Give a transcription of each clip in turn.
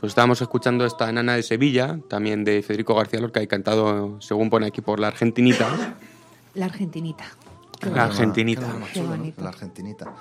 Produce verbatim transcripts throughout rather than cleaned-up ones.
Pues estábamos escuchando esta Nana de Sevilla, también de Federico García Lorca, y cantado, según pone aquí, por la Argentinita. La Argentinita. Qué la Argentinita. Qué bonito. La Argentinita.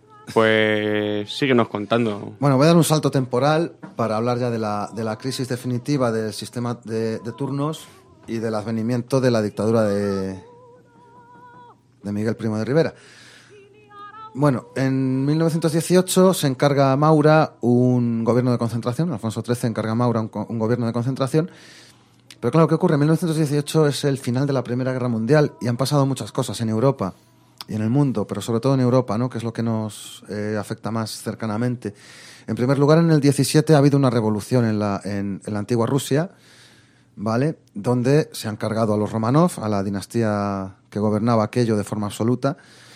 Pues síguenos contando. Bueno, voy a dar un salto temporal para hablar ya de la, de la crisis definitiva del sistema de, de turnos y del advenimiento de la dictadura de, de Miguel Primo de Rivera. Bueno, en mil novecientos dieciocho se encarga a Maura un gobierno de concentración, Alfonso trece encarga a Maura un, un gobierno de concentración, pero claro, ¿qué ocurre? En mil novecientos dieciocho es el final de la Primera Guerra Mundial y han pasado muchas cosas en Europa y en el mundo, pero sobre todo en Europa, ¿no?, que es lo que nos eh, afecta más cercanamente. En primer lugar, en el diecisiete ha habido una revolución en la, en, en la antigua Rusia, ¿vale?, donde se han cargado a los Romanov, a la dinastía que gobernaba aquello de forma absoluta.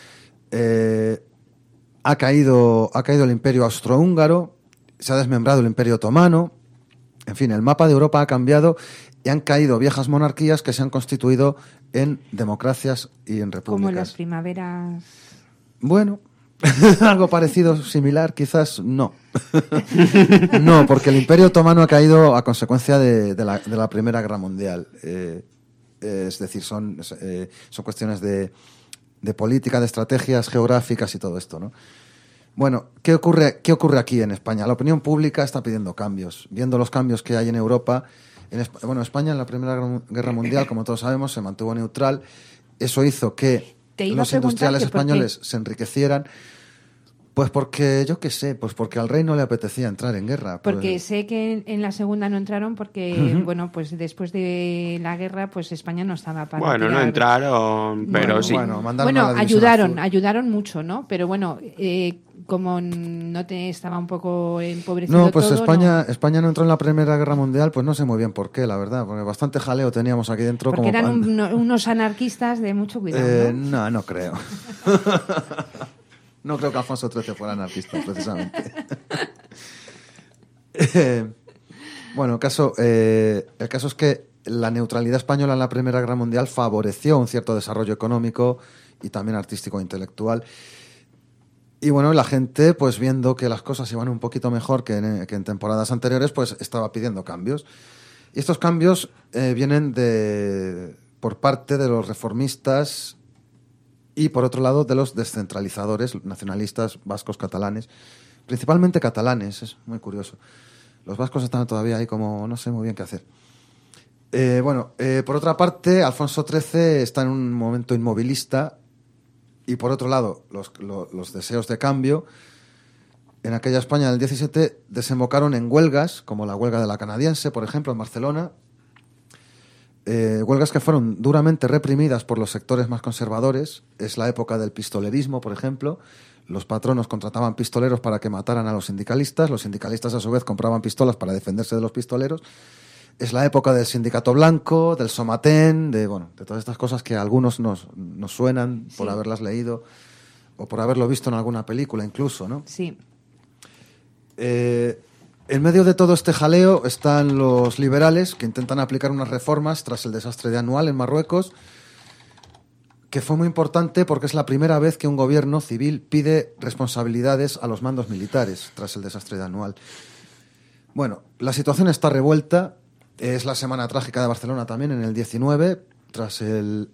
Eh, ha caído, ha caído el Imperio Austrohúngaro, se ha desmembrado el Imperio Otomano, en fin, el mapa de Europa ha cambiado y han caído viejas monarquías que se han constituido en democracias y en repúblicas. Como las primaveras. Bueno, algo parecido, similar, quizás no. No, porque el Imperio Otomano ha caído a consecuencia de, de, la, de la Primera Guerra Mundial. Eh, eh, es decir, son, eh, son cuestiones de... de política, de estrategias geográficas y todo esto, ¿no? Bueno, ¿qué ocurre, qué ocurre aquí en España? La opinión pública está pidiendo cambios. Viendo los cambios que hay en Europa, en Esp- bueno, España en la Primera Guerra Mundial, como todos sabemos, se mantuvo neutral. Eso hizo que los industriales españoles se enriquecieran. Pues porque, yo qué sé, pues porque al rey no le apetecía entrar en guerra. Porque pues... sé que en la segunda no entraron porque, uh-huh. bueno, pues después de la guerra, pues España no estaba para Bueno, tirar. no entraron, pero bueno, sí. Bueno, bueno ayudaron, ayudaron mucho, ¿no? Pero bueno, eh, como no te estaba un poco empobrecido No, pues todo, España, no. España no entró en la Primera Guerra Mundial, pues no sé muy bien por qué, la verdad, porque bastante jaleo teníamos aquí dentro. Porque como eran pan... un, unos anarquistas de mucho cuidado, eh, ¿no? No, no creo. No creo que Alfonso trece fuera anarquista, precisamente. eh, bueno, el caso, eh, el caso es que la neutralidad española en la Primera Guerra Mundial favoreció un cierto desarrollo económico y también artístico e intelectual. Y bueno, la gente, pues viendo que las cosas iban un poquito mejor que en, que en temporadas anteriores, pues estaba pidiendo cambios. Y estos cambios eh, vienen de por parte de los reformistas y, por otro lado, de los descentralizadores, nacionalistas vascos, catalanes, principalmente catalanes, es muy curioso. Los vascos están todavía ahí como no sé muy bien qué hacer. Eh, bueno, eh, por otra parte, Alfonso trece está en un momento inmovilista y, por otro lado, los, los, los deseos de cambio en aquella España del diecisiete desembocaron en huelgas, como la huelga de la Canadiense, por ejemplo, en Barcelona. Eh, huelgas que fueron duramente reprimidas por los sectores más conservadores. Es la época del pistolerismo, por ejemplo. Los patronos contrataban pistoleros para que mataran a los sindicalistas. Los sindicalistas, a su vez, compraban pistolas para defenderse de los pistoleros. Es la época del sindicato blanco, del somatén, de, bueno, de todas estas cosas que a algunos nos, nos suenan por sí. haberlas leído o por haberlo visto en alguna película incluso, ¿no? Sí. Eh... En medio de todo este jaleo están los liberales que intentan aplicar unas reformas tras el desastre de Anual en Marruecos, que fue muy importante porque es la primera vez que un gobierno civil pide responsabilidades a los mandos militares tras el desastre de Anual. Bueno, la situación está revuelta. Es la Semana Trágica de Barcelona también en el diecinueve, tras el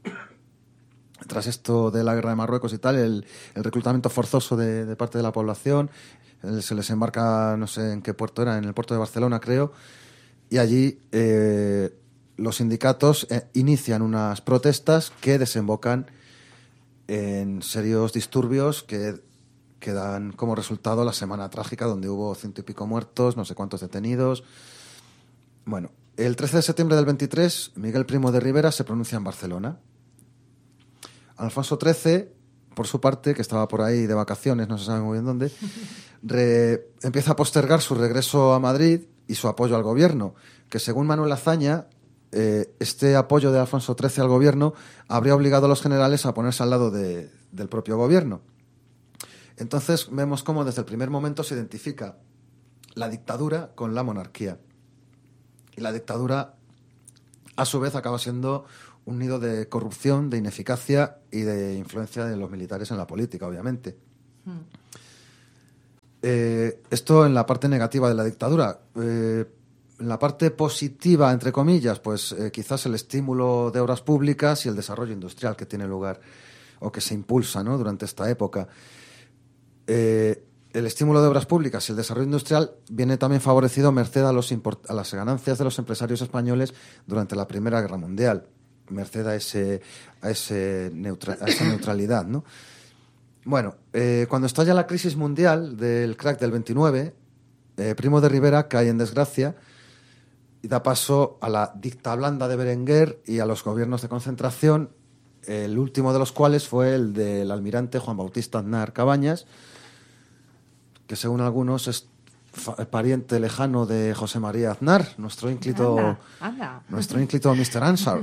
tras esto de la guerra de Marruecos y tal, el, el reclutamiento forzoso de, de parte de la población. Se les embarca, no sé en qué puerto era, en el puerto de Barcelona, creo, y allí eh, los sindicatos eh, inician unas protestas que desembocan en serios disturbios que, que dan como resultado la Semana Trágica, donde hubo ciento y pico muertos, no sé cuántos detenidos. Bueno, el trece de septiembre del veintitrés, Miguel Primo de Rivera se pronuncia en Barcelona. Alfonso trece, por su parte, que estaba por ahí de vacaciones, no se sabe muy bien dónde, re, empieza a postergar su regreso a Madrid y su apoyo al gobierno, que según Manuel Azaña, eh, este apoyo de Alfonso trece al gobierno habría obligado a los generales a ponerse al lado de, del propio gobierno. Entonces vemos cómo desde el primer momento se identifica la dictadura con la monarquía. Y la dictadura, a su vez, acaba siendo un nido de corrupción, de ineficacia y de influencia de los militares en la política, obviamente. Hmm. Eh, esto en la parte negativa de la dictadura. Eh, en la parte positiva, entre comillas, pues eh, quizás el estímulo de obras públicas y el desarrollo industrial que tiene lugar o que se impulsa, ¿no?, durante esta época. Eh, el estímulo de obras públicas y el desarrollo industrial viene también favorecido merced a, los import- a las ganancias de los empresarios españoles durante la Primera Guerra Mundial, merced a, ese, a, ese neutra- a esa neutralidad, ¿no? Bueno, eh, cuando estalla la crisis mundial del crack del veintinueve, eh, Primo de Rivera cae en desgracia y da paso a la dicta blanda de Berenguer y a los gobiernos de concentración, el último de los cuales fue el del almirante Juan Bautista Aznar Cabañas, que según algunos es fa- pariente lejano de José María Aznar, nuestro ínclito, Anda, anda. nuestro ínclito mister Ansar.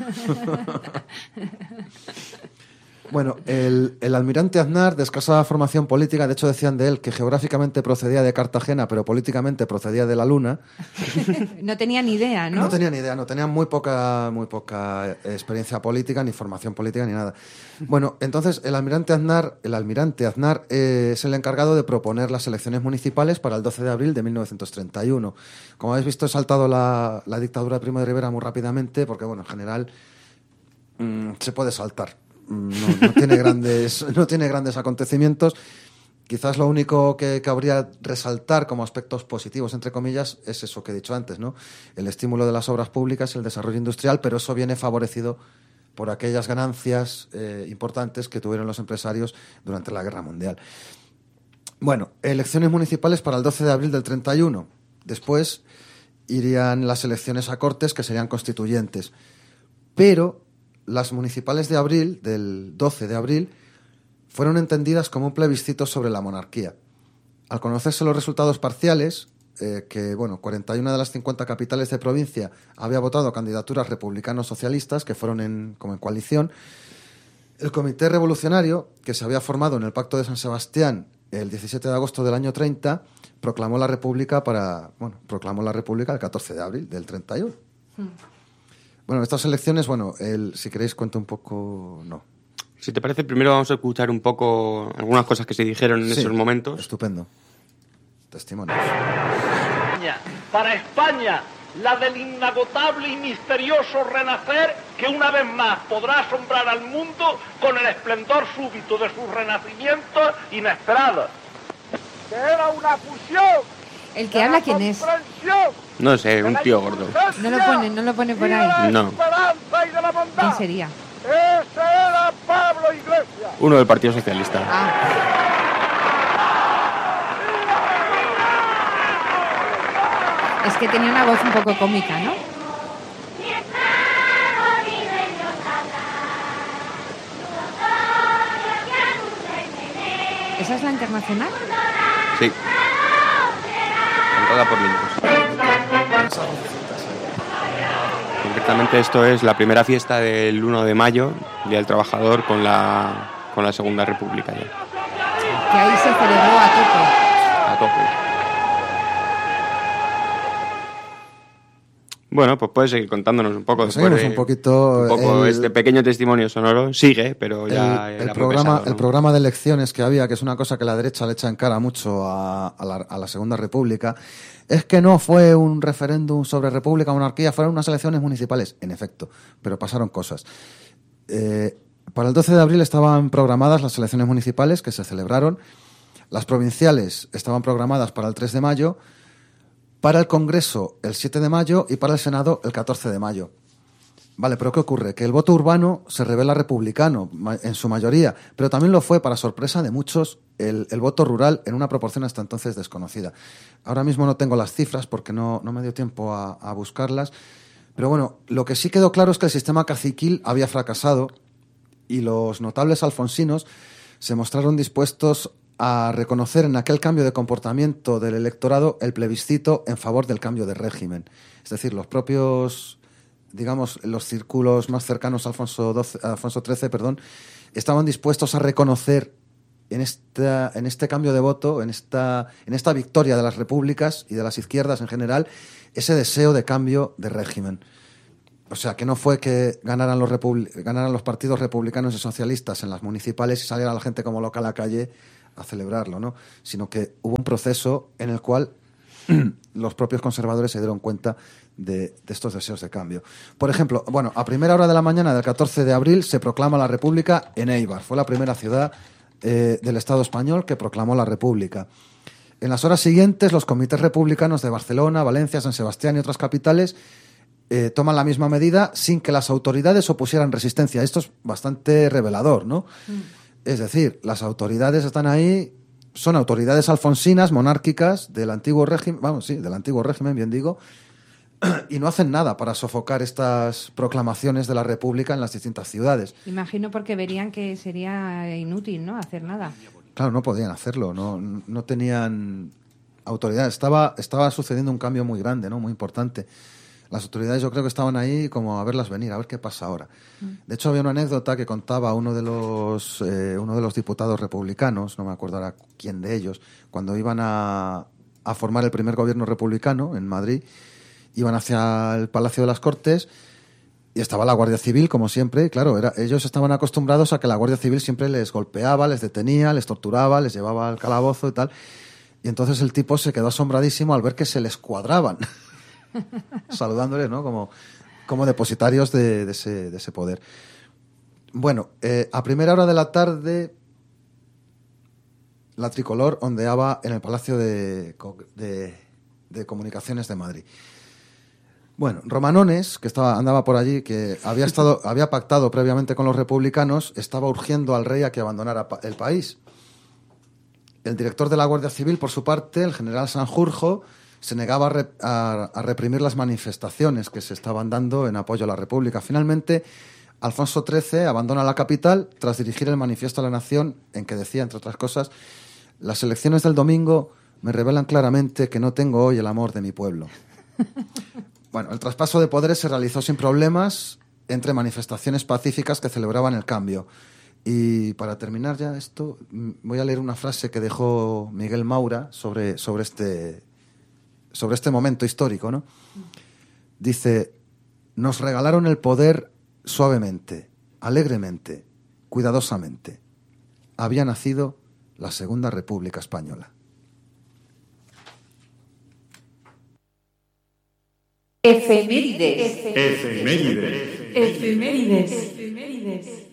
Bueno, el, el almirante Aznar, de escasa formación política, de hecho decían de él que geográficamente procedía de Cartagena, pero políticamente procedía de la Luna. No tenía ni idea, ¿no? No tenía ni idea, no tenía muy poca, muy poca experiencia política, ni formación política, ni nada. Bueno, entonces el almirante Aznar, el almirante Aznar eh, es el encargado de proponer las elecciones municipales para el doce de abril de mil novecientos treinta y uno. Como habéis visto, he saltado la, la dictadura de Primo de Rivera muy rápidamente, porque bueno, en general mmm, se puede saltar. No, no tiene grandes, no tiene grandes acontecimientos. Quizás lo único que cabría resaltar como aspectos positivos, entre comillas, es eso que he dicho antes, ¿no? El estímulo de las obras públicas y el desarrollo industrial, pero eso viene favorecido por aquellas ganancias eh, importantes que tuvieron los empresarios durante la Guerra Mundial. Bueno, elecciones municipales para el doce de abril del treinta y uno. Después irían las elecciones a Cortes, que serían constituyentes. Pero las municipales de abril, del doce de abril, fueron entendidas como un plebiscito sobre la monarquía. Al conocerse los resultados parciales, eh, que bueno, cuarenta y una de las cincuenta capitales de provincia había votado candidaturas republicanos socialistas, que fueron en, como en coalición, el Comité Revolucionario, que se había formado en el Pacto de San Sebastián el diecisiete de agosto del año treinta, proclamó la República para, bueno, proclamó la República el catorce de abril del treinta y uno. Hmm. Bueno, estas elecciones, bueno, el, si queréis cuento un poco, no. Si te parece, primero vamos a escuchar un poco algunas cosas que se dijeron en sí, esos momentos. Estupendo. Testimonios. Para España, la del inagotable y misterioso renacer que una vez más podrá asombrar al mundo con el esplendor súbito de sus renacimientos inesperados. Que era una fusión. ¿El que habla quién es? No sé, un tío gordo. No lo pone, no lo pone por ahí. No. ¿Quién sería? Ese era Pablo Iglesias. Uno del Partido Socialista. Ah. Es que tenía una voz un poco cómica, ¿no? ¿Esa es la Internacional? Sí. Cantada por niños. Concretamente esto es la primera fiesta del uno de mayo, Día del Trabajador, con la, con la Segunda República ya. Que ahí se celebró a tope. A tope. Bueno, pues puedes seguir contándonos un poco. Pues seguimos de, un poquito. Un poco el, este pequeño testimonio sonoro. Sigue, pero ya el, era el programa, pesado, ¿no? el programa de elecciones que había, que es una cosa que la derecha le echa en cara mucho a, a, la, a la Segunda República, es que no fue un referéndum sobre república o monarquía, fueron unas elecciones municipales, en efecto, pero pasaron cosas. Eh, para el doce de abril estaban programadas las elecciones municipales que se celebraron, las provinciales estaban programadas para el tres de mayo, para el Congreso el siete de mayo y para el Senado el catorce de mayo. Vale, pero ¿qué ocurre? Que el voto urbano se revela republicano en su mayoría, pero también lo fue, para sorpresa de muchos, el, el voto rural en una proporción hasta entonces desconocida. Ahora mismo no tengo las cifras porque no, no me dio tiempo a, a buscarlas, pero bueno, lo que sí quedó claro es que el sistema caciquil había fracasado y los notables alfonsinos se mostraron dispuestos a reconocer en aquel cambio de comportamiento del electorado el plebiscito en favor del cambio de régimen. Es decir, los propios, digamos, los círculos más cercanos a Alfonso, doce, a Alfonso trece, perdón, estaban dispuestos a reconocer en, esta, en este cambio de voto, en esta, en esta victoria de las repúblicas y de las izquierdas en general, ese deseo de cambio de régimen. O sea, que no fue que ganaran los, republi- ganaran los partidos republicanos y socialistas en las municipales y saliera la gente como loca a la calle a celebrarlo, ¿no? Sino que hubo un proceso en el cual los propios conservadores se dieron cuenta de, de estos deseos de cambio. Por ejemplo, bueno, a primera hora de la mañana del catorce de abril se proclama la República en Éibar. Fue la primera ciudad eh, del Estado español que proclamó la República. En las horas siguientes, los comités republicanos de Barcelona, Valencia, San Sebastián y otras capitales eh, toman la misma medida sin que las autoridades opusieran resistencia. Esto es bastante revelador, ¿no? Mm. Es decir, las autoridades están ahí, son autoridades alfonsinas, monárquicas, del antiguo régimen, vamos, sí, del antiguo régimen, bien digo, y no hacen nada para sofocar estas proclamaciones de la República en las distintas ciudades. Imagino porque verían que sería inútil, ¿no?, hacer nada. Claro, no podían hacerlo, no, no tenían autoridad. Estaba, estaba sucediendo un cambio muy grande, ¿no?, muy importante. Las autoridades yo creo que estaban ahí como a verlas venir, a ver qué pasa ahora. De hecho, había una anécdota que contaba uno de los eh, uno de los diputados republicanos, no me acuerdo ahora quién de ellos, cuando iban a, a formar el primer gobierno republicano en Madrid, iban hacia el Palacio de las Cortes y estaba la Guardia Civil, como siempre. Claro, era, ellos estaban acostumbrados a que la Guardia Civil siempre les golpeaba, les detenía, les torturaba, les llevaba al calabozo y tal. Y entonces el tipo se quedó asombradísimo al ver que se les cuadraban, saludándoles, ¿no?, como, como depositarios de, de, ese, de ese poder. Bueno, eh, a primera hora de la tarde, la tricolor ondeaba en el Palacio de, de, de Comunicaciones de Madrid. Bueno, Romanones, que estaba, andaba por allí, que había estado, había pactado previamente con los republicanos, estaba urgiendo al rey a que abandonara el país. El director de la Guardia Civil, por su parte, el general Sanjurjo, se negaba a, re, a, a reprimir las manifestaciones que se estaban dando en apoyo a la República. Finalmente, Alfonso trece abandona la capital tras dirigir el manifiesto a la nación en que decía, entre otras cosas, las elecciones del domingo me revelan claramente que no tengo hoy el amor de mi pueblo. Bueno, el traspaso de poderes se realizó sin problemas entre manifestaciones pacíficas que celebraban el cambio. Y para terminar ya esto, voy a leer una frase que dejó Miguel Maura sobre, sobre, este, sobre este momento histórico, ¿no? Dice, nos regalaron el poder suavemente, alegremente, cuidadosamente. Había nacido la Segunda República Española. Efemérides. Efemérides. Efemérides. Efemérides.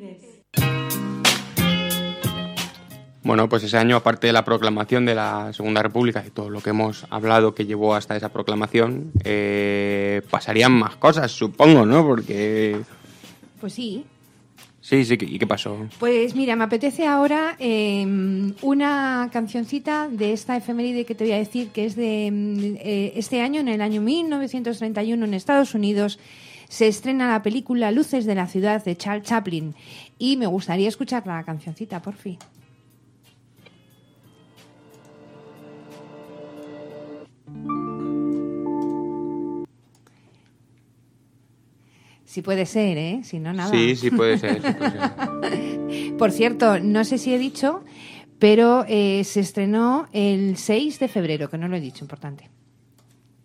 Bueno, pues ese año, aparte de la proclamación de la Segunda República y todo lo que hemos hablado que llevó hasta esa proclamación, eh, pasarían más cosas, supongo, ¿no? Porque... Pues sí. Sí, sí, ¿y qué pasó? Pues mira, me apetece ahora eh, una cancioncita de esta efeméride que te voy a decir, que es de eh, este año, en el año mil novecientos treinta y uno, en Estados Unidos, se estrena la película Luces de la ciudad de Charles Chaplin. Y me gustaría escuchar la cancioncita, por fin. Sí puede ser, ¿eh? Si no, nada. Sí, sí puede ser. Sí puede ser. Por cierto, no sé si he dicho, pero eh, se estrenó el seis de febrero, que no lo he dicho, importante.